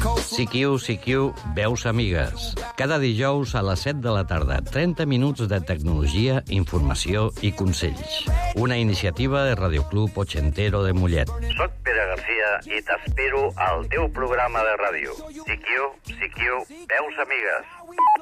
CQ, veus amigues. Cada dijous a les 7 de la tarda, 30 minuts de tecnologia, informació i consells. Una iniciativa de Radioclub Ochentero de Mollet. Soc Pere Garcia i t'espero al teu programa de ràdio. CQ, veus amigues.